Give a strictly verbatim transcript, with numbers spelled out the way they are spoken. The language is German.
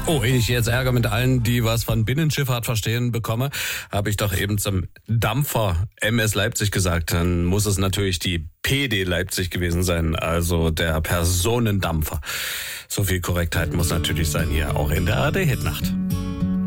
Oh, ehe ich jetzt Ärger mit allen, die was von Binnenschifffahrt verstehen, bekomme, habe ich doch eben zum Dampfer M S Leipzig gesagt. Dann muss es natürlich die P D Leipzig gewesen sein, also der Personendampfer. So viel Korrektheit muss natürlich sein hier, auch in der A R D-Hitnacht.